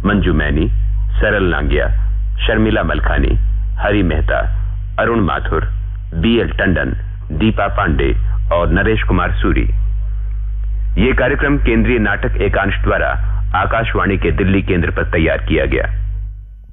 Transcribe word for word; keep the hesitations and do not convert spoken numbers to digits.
Manju many, सरल Nangia, Sharmila Malkhani, Hari Mehta, Arun Mathur, B L Tandon, Deepa Pandey और नरेश कुमार सूरी। ये कार्यक्रम केंद्रीय नाटक एकांश द्वारा आकाशवाणी के दिल्ली केंद्र पर तैयार किया गया।